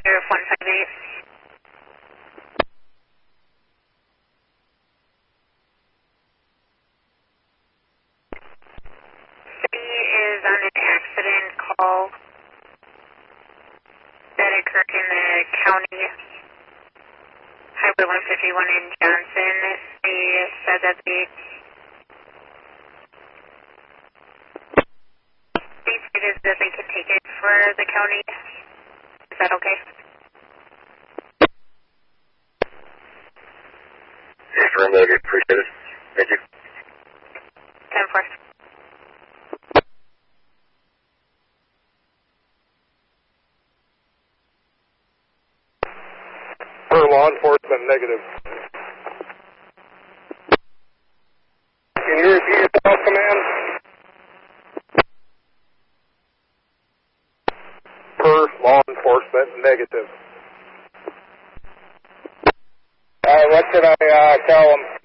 Sheriff 158. City is on an accident call that occurred in the county, Highway 151 in Johnson. They said that they stated that they could take it for the county. Is that okay? Yes, remote, appreciate it. Thank you. 10-4. Per law enforcement, negative. Can you repeat yourself, command? Per law enforcement, negative. What should I tell them?